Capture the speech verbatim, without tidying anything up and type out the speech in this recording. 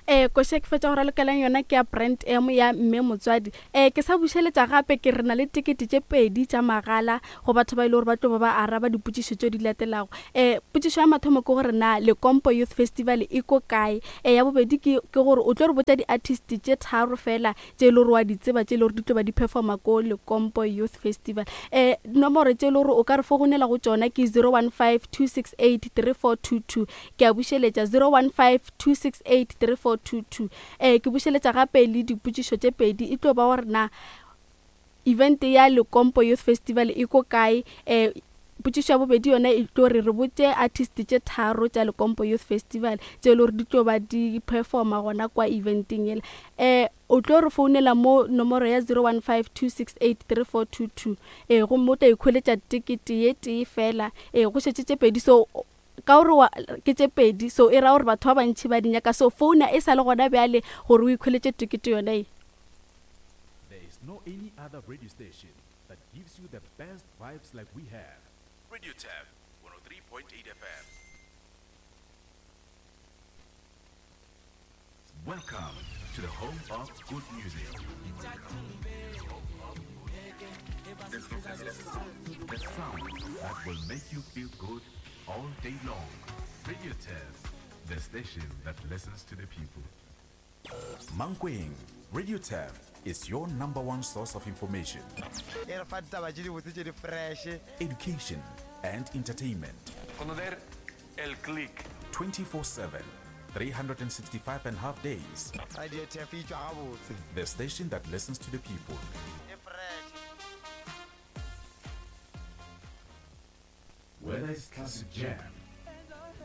eh koše ke fetša go ralokelang yona ke ya Brand M ya mme motswadi. eh ke sa bušeletša gape ke rena le tikete tše pedi tša magala go batho ba ile gore ba tlo ba araba dipotšišo tšeo di latelago. eh potšišo ya mathomo ke gore na Lekompo Youth Festival e ko kae. eh ya bobedi ke ke gore o tlo re botša di-artist tše tharo fela tše ile gore wa di tseba tše ile gore di tlo ba di performa ko Lekompo Youth Festival. eh nomoro tše ile gore o ka re fogunela go tšona ke zero one five two six eight three four two two. ke a bušeletša zero one five two six eight three four two two. eh ke bušeletša gape le dipotšišo tše pedi e tlo ba gore na event ya Lekompo Youth Festival e ko kae. eh potšišo ya bobedi yona e tlo re re botse artist tše tharo tša Lekompo Youth Festival tše ile gore di tlo ba di performa gona kwa eventing ele. eh o tlo re founela mo nomoro ya zero one five two six eight three four two two. eh go mo tla ikholetša tikete ye tee fela. eh go šetše tše pedi so ka gore ke tše pedi so e ra gore batho ba bantši ba dinyaka so founa e sa le gona bjale gore o ikholetše tikete yona e. There is no any other radio station that gives you the best vibes like we have. Radio Tab one oh three point eight F M. Welcome to the home of good music. The sound that will make you feel good all day long. Radio Tab, the station that listens to the people. Mankweng, Radio Tab is your number one source of information, education, and entertainment. Conocer el click. twenty-four seven, three hundred sixty-five and a half days. The station that listens to the people. Whether it's classic jam,